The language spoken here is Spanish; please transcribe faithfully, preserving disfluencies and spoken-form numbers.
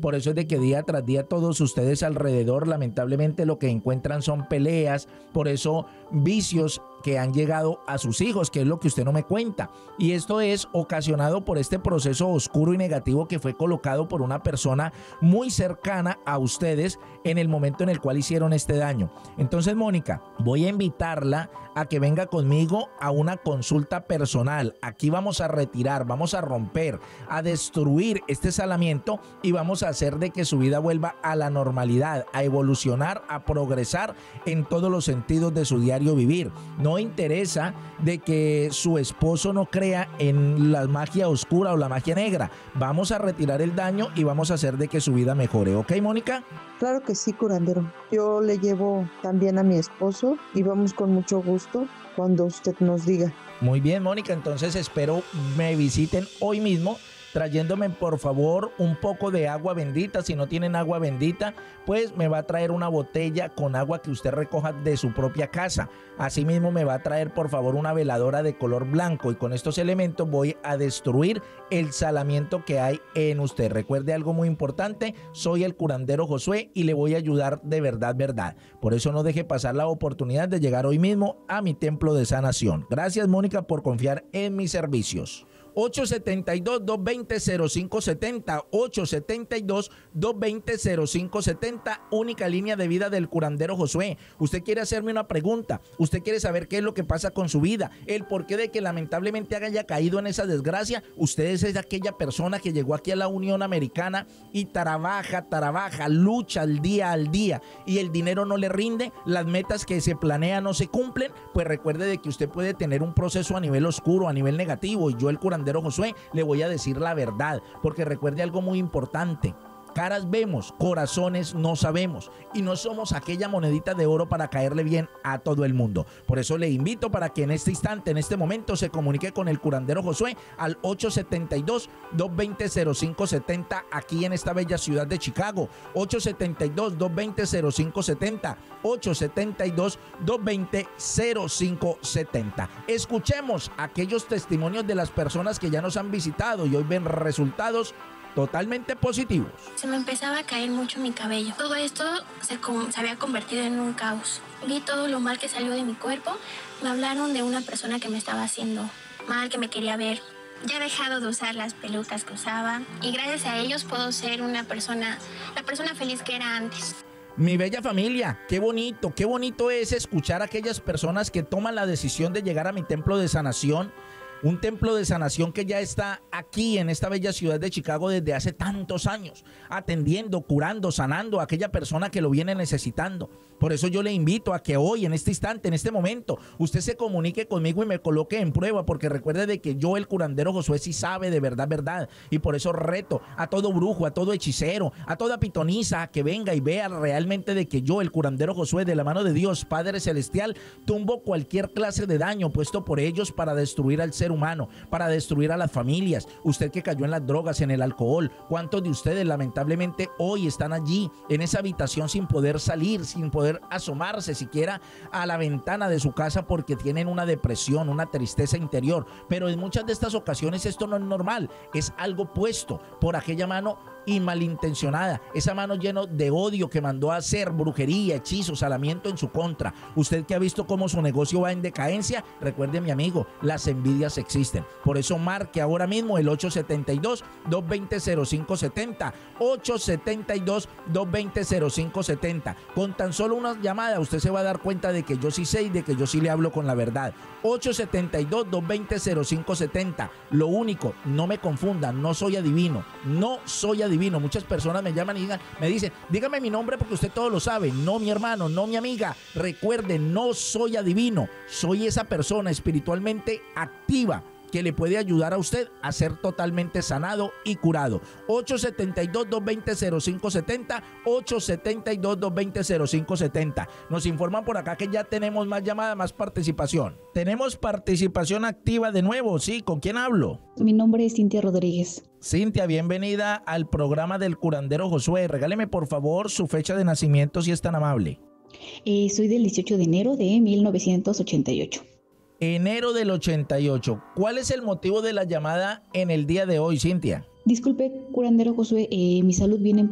Por eso es de que día tras día todos ustedes alrededor lamentablemente lo que encuentran son peleas, por eso vicios que han llegado a sus hijos, que es lo que usted no me cuenta. Y esto es ocasionado por este proceso oscuro y negativo que fue colocado por una persona muy cercana a ustedes en el momento en el cual hicieron este daño. Entonces, Mónica, voy a invitarla a que venga conmigo a una consulta personal. Aquí vamos a retirar, vamos a romper, a destruir este salamiento y vamos a hacer de que su vida vuelva a la normalidad, a evolucionar, a progresar en todos los sentidos de su diario vivir. No interesa de que su esposo no crea en la magia oscura o la magia negra. Vamos a retirar el daño y vamos a hacer de que su vida mejore. ¿Ok, Mónica? Claro que sí, curandero. Yo le llevo también a mi esposo y vamos con mucho gusto cuando usted nos diga. Muy bien, Mónica, entonces espero me visiten hoy mismo trayéndome por favor un poco de agua bendita. Si no tienen agua bendita, pues me va a traer una botella con agua que usted recoja de su propia casa. Asimismo me va a traer por favor una veladora de color blanco y con estos elementos voy a destruir el salamiento que hay en usted. Recuerde algo muy importante, soy el curandero Josué y le voy a ayudar de verdad, verdad. Por eso no deje pasar la oportunidad de llegar hoy mismo a mi templo de sanación. Gracias, Mónica, por confiar en mis servicios. ocho siete dos, dos dos cero, cero cinco siete cero, ocho siete dos, dos dos cero, cero cinco siete cero, única línea de vida del curandero Josué. Usted quiere hacerme una pregunta, usted quiere saber qué es lo que pasa con su vida, el porqué de que lamentablemente haya caído en esa desgracia. Usted es aquella persona que llegó aquí a la Unión Americana y trabaja, trabaja, lucha al día al día y el dinero no le rinde, las metas que se planean no se cumplen. Pues recuerde de que usted puede tener un proceso a nivel oscuro, a nivel negativo, y yo, el curandero Josué, le voy a decir la verdad, porque recuerde algo muy importante. Caras vemos, corazones no sabemos, y no somos aquella monedita de oro para caerle bien a todo el mundo. Por eso le invito para que en este instante, en este momento, se comunique con el curandero Josué al ocho siete dos, dos dos cero, cero cinco siete cero aquí en esta bella ciudad de Chicago. ocho siete dos, dos dos cero, cero cinco siete cero, ocho siete dos, dos dos cero, cero cinco siete cero. Escuchemos aquellos testimonios de las personas que ya nos han visitado y hoy ven resultados totalmente positivos. Se me empezaba a caer mucho mi cabello. Todo esto se, se había convertido en un caos. Vi todo lo mal que salió de mi cuerpo. Me hablaron de una persona que me estaba haciendo mal, que me quería ver. Ya he dejado de usar las pelucas que usaba y gracias a ellos puedo ser una persona, la persona feliz que era antes. Mi bella familia, qué bonito, qué bonito es escuchar a aquellas personas que toman la decisión de llegar a mi templo de sanación. Un templo de sanación que ya está aquí en esta bella ciudad de Chicago desde hace tantos años, atendiendo, curando, sanando a aquella persona que lo viene necesitando. Por eso yo le invito a que hoy, en este instante, en este momento, usted se comunique conmigo y me coloque en prueba, porque recuerde de que yo, el curandero Josué, sí sabe de verdad, verdad. Y por eso reto a todo brujo, a todo hechicero, a toda pitonisa a que venga y vea realmente de que yo, el curandero Josué, de la mano de Dios, Padre Celestial, tumbo cualquier clase de daño puesto por ellos para destruir al ser humano, para destruir a las familias. Usted que cayó en las drogas, en el alcohol, ¿cuántos de ustedes lamentablemente hoy están allí en esa habitación sin poder salir, sin poder asomarse siquiera a la ventana de su casa porque tienen una depresión, una tristeza interior? Pero en muchas de estas ocasiones esto no es normal, es algo puesto por aquella mano y malintencionada, esa mano llena de odio que mandó a hacer brujería, hechizos, salamiento en su contra. Usted que ha visto cómo su negocio va en decadencia, recuerde, mi amigo, las envidias existen. Por eso marque ahora mismo el ocho siete dos, dos dos cero, cero cinco siete cero, ocho siete dos, dos dos cero, cero cinco siete cero. Con tan solo una llamada usted se va a dar cuenta de que yo sí sé y de que yo sí le hablo con la verdad. ocho siete dos, dos dos cero, cero cinco siete cero. Lo único, no me confundan, no soy adivino, no soy adivino. Divino. Muchas personas me llaman y digan, me dicen, dígame mi nombre porque usted todo lo sabe. No, mi hermano, no, mi amiga. Recuerde, no soy adivino. Soy esa persona espiritualmente activa que le puede ayudar a usted a ser totalmente sanado y curado. ocho siete dos, dos dos cero, cero cinco siete cero, ocho siete dos, dos dos cero, cero cinco siete cero. Nos informan por acá que ya tenemos más llamadas, más participación. Tenemos participación activa de nuevo, ¿sí? ¿Con quién hablo? Mi nombre es Cintia Rodríguez. Cintia, bienvenida al programa del curandero Josué. Regáleme por favor su fecha de nacimiento si es tan amable. Eh, soy del dieciocho de enero de mil novecientos ochenta y ocho. Enero del ochenta y ocho. ¿Cuál es el motivo de la llamada en el día de hoy, Cintia? Disculpe, curandero Josué, eh, mi salud viene